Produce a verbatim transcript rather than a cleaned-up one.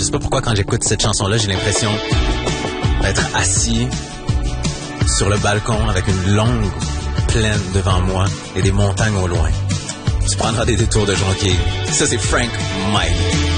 sais pas pourquoi quand j'écoute cette chanson-là, j'ai l'impression d'être assis sur le balcon avec une longue plaine devant moi et des montagnes au loin. Tu prendras des détours de jonquille. Ça, c'est Frank Mighty.